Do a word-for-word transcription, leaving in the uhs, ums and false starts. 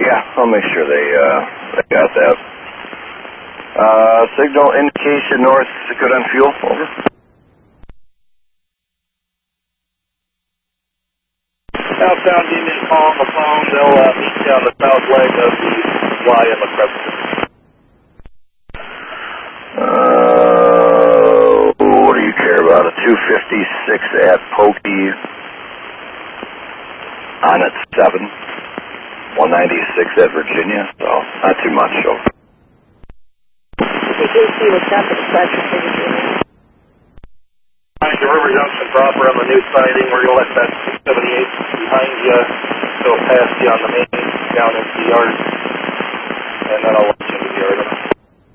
Yeah, I'll make sure they, uh, they got that. Uh, signal indication north, good on fuel, over. Southbound Union, call on the phone. They'll uh, meet you on the south leg of the Y M McCrescent. Uh, what do you care about? A two fifty-six at Pokey on at seven. one ninety-six at Virginia, so not too much. So. You do see what's up at Pleasant City, Virginia. Behind the River Junction proper on the new siding, we're going to let that six seventy-eight behind you go past you on the main down into the yard. And then I'll